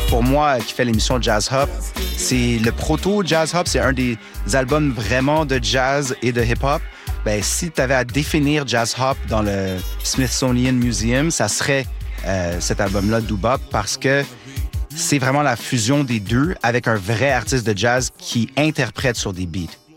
Pour moi, qui fait l'émission Jazz Hop, c'est le proto Jazz Hop, c'est un des albums vraiment de jazz et de hip-hop. Ben, si tu avais à définir Jazz Hop dans le Smithsonian Museum, ça serait cet album-là, Doo-Bop, parce que c'est vraiment la fusion des deux avec un vrai artiste de jazz qui interprète sur des beats.